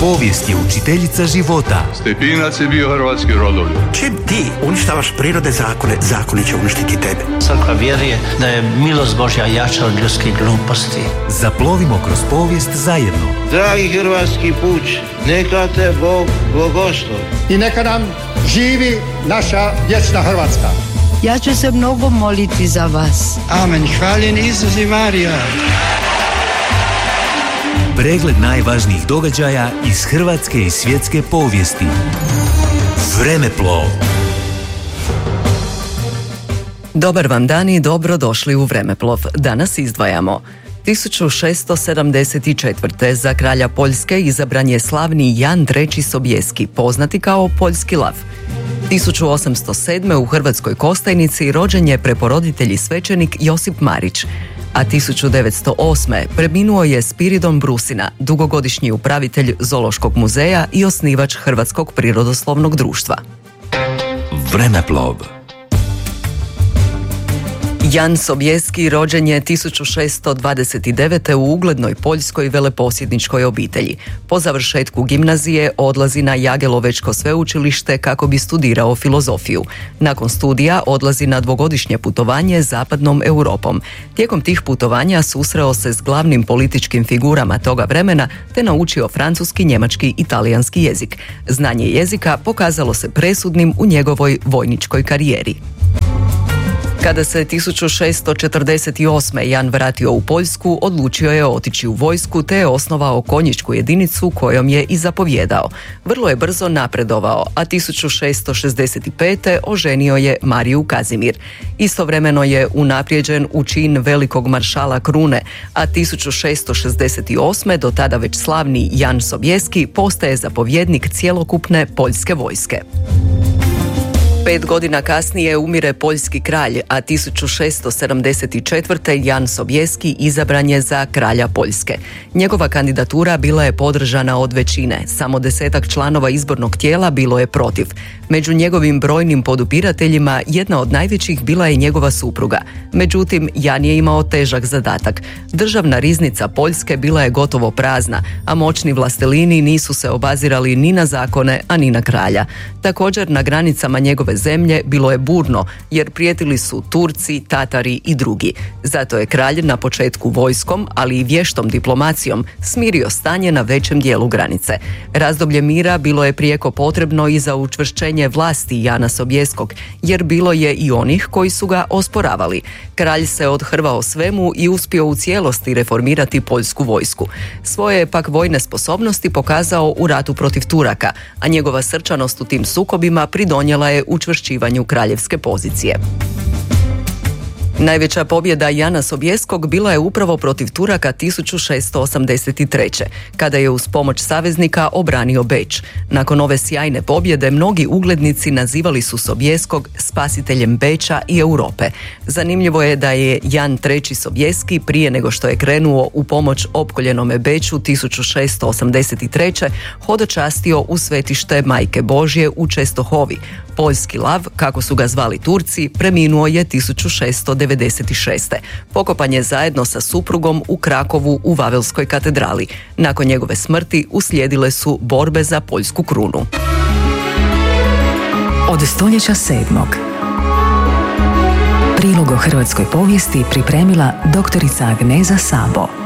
Povijest je učiteljica života. Stepinac je bio hrvatski rodoljub. Čim ti uništavaš prirode zakone, zakoni će uništiti tebe. Crkva vjeruje da je milost Božja jača od ljudskih gluposti. Zaplovimo kroz povijest zajedno. Dragi hrvatski puč, neka te Bog blagoslovi. I neka nam živi naša vječna Hrvatska. Ja ću se mnogo moliti za vas. Amen. Hvaljen Isus i Marija. Pregled najvažnijih događaja iz hrvatske i svjetske povijesti. Vremeplov. Dobar vam dan i dobro došli u Vremeplov. Danas izdvajamo. 1674. za kralja Poljske izabran je slavni Jan III. Sobieski, poznati kao Poljski lav. 1807. u Hrvatskoj Kostajnici rođen je preporoditelj i svećenik Josip Marić, a 1908. preminuo je Spiridon Brusina, dugogodišnji upravitelj Zoološkog muzeja i osnivač Hrvatskog prirodoslovnog društva. Vremeplov. Jan Sobieski rođen je 1629. u uglednoj poljskoj veleposjedničkoj obitelji. Po završetku gimnazije odlazi na Jagelovečko sveučilište kako bi studirao filozofiju. Nakon studija odlazi na dvogodišnje putovanje zapadnom Europom. Tijekom tih putovanja susreo se s glavnim političkim figurama toga vremena te naučio francuski, njemački i talijanski jezik. Znanje jezika pokazalo se presudnim u njegovoj vojničkoj karijeri. Kada se 1648. Jan vratio u Poljsku, odlučio je otići u vojsku te je osnovao konjičku jedinicu kojom je i zapovjedao. Vrlo je brzo napredovao, a 1665. oženio je Mariju Kazimir. Istovremeno je unaprijeđen u čin velikog maršala Krune, a 1668. do tada već slavni Jan Sobieski postaje zapovjednik cjelokupne poljske vojske. 5 godina kasnije umire poljski kralj, a 1674. Jan Sobieski izabran je za kralja Poljske. Njegova kandidatura bila je podržana od većine, samo 10 članova izbornog tijela bilo je protiv. Među njegovim brojnim podupirateljima jedna od najvećih bila je njegova supruga. Međutim, Jan je imao težak zadatak. Državna riznica Poljske bila je gotovo prazna, a moćni vlastelini nisu se obazirali ni na zakone, a ni na kralja. Također, na granicama njegove zemlje bilo je burno, jer prijetili su Turci, Tatari i drugi. Zato je kralj na početku vojskom, ali i vještom diplomacijom, smirio stanje na većem dijelu granice. Razdoblje mira bilo je prijeko potrebno i za učvršćenje vlasti Jana Sobieskog, jer bilo je i onih koji su ga osporavali. Kralj se odhrvao svemu i uspio u cijelosti reformirati poljsku vojsku. Svoje je pak vojne sposobnosti pokazao u ratu protiv Turaka, a njegova srčanost u tim sukobima pridonijela je učvršćivanju kraljevske pozicije. Najveća pobjeda Jana Sobieskog bila je upravo protiv Turaka 1683. kada je uz pomoć saveznika obranio Beč. Nakon ove sjajne pobjede mnogi uglednici nazivali su Sobieskog spasiteljem Beča i Europe. Zanimljivo je da je Jan III. Sobieski prije nego što je krenuo u pomoć opkoljenome Beču 1683. hodočastio u svetište Majke Božje u Čestohovi. Poljski lav, kako su ga zvali Turci, preminuo je 1696. Pokopan je zajedno sa suprugom u Krakovu u Vavelskoj katedrali. Nakon njegove smrti uslijedile su borbe za poljsku krunu. Od stoljeća 7. Prilog o hrvatskoj povijesti pripremila doktorica Agneza Sabo.